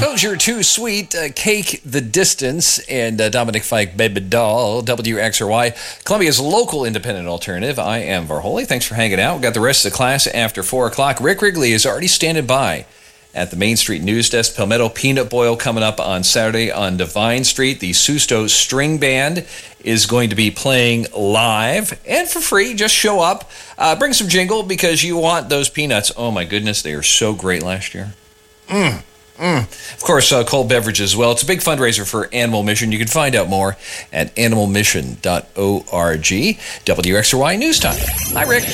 Exposure Too Sweet, Cake the Distance, and Dominic Fike, Baby Doll, WXRY, Columbia's local independent alternative. I am Varholi. Thanks for hanging out. We've got the rest of the class after 4 o'clock. Rick Wrigley is already standing by at the Main Street News Desk. Palmetto Peanut Boil coming up on Saturday on Divine Street. The Susto String Band is going to be playing live and for free. Just show up. Bring some jingle because you want those peanuts. Oh, my goodness. They are so great last year. Of course, cold beverage as well. It's a big fundraiser for Animal Mission. You can find out more at animalmission.org. WXRY News Time. Hi, Rick.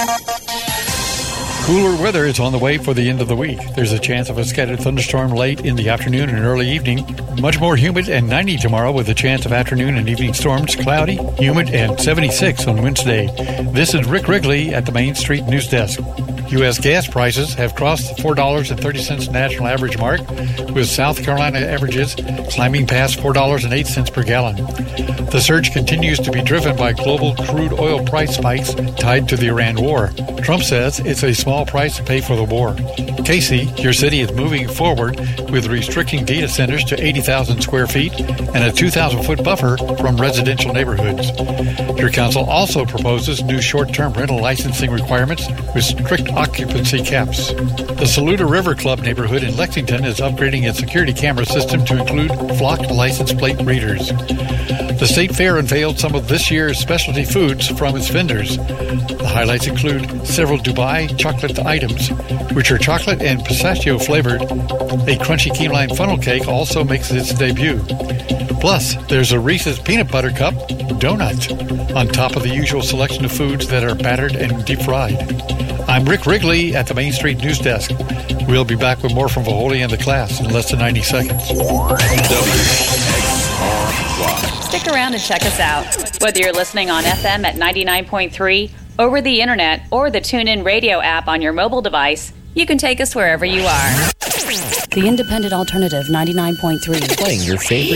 Cooler weather is on the way for the end of the week. There's a chance of a scattered thunderstorm late in the afternoon and early evening. Much more humid and 90 tomorrow with a chance of afternoon and evening storms. Cloudy, humid, and 76 on Wednesday. This is Rick Wrigley at the Main Street News Desk. U.S. gas prices have crossed the $4.30 national average mark, with South Carolina averages climbing past $4.08 per gallon. The surge continues to be driven by global crude oil price spikes tied to the Iran war. Trump says it's a small price to pay for the war. Casey, your city, is moving forward with restricting data centers to 80,000 square feet and a 2,000-foot buffer from residential neighborhoods. Your council also proposes new short-term rental licensing requirements with strict occupancy caps. The Saluda River Club neighborhood in Lexington is upgrading its security camera system to include flock license plate readers. The State Fair unveiled some of this year's specialty foods from its vendors. The highlights include several Dubai chocolate items, which are chocolate and pistachio flavored. A crunchy key lime funnel cake also makes its debut. Plus, there's a Reese's Peanut Butter Cup donut on top of the usual selection of foods that are battered and deep fried. I'm Rick Wrigley at the Main Street News Desk. We'll be back with more from Vaholi and the class in less than 90 seconds. Stick around and check us out. Whether you're listening on FM at 99.3, over the internet, or the TuneIn Radio app on your mobile device, you can take us wherever you are. The Independent Alternative 99.3. Playing your favorite